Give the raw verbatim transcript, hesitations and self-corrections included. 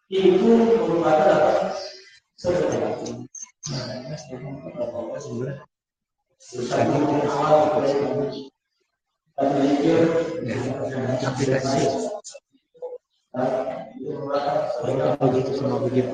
itu merupakan apa? Sebenarnya. Aplikasi begitu sama begitu.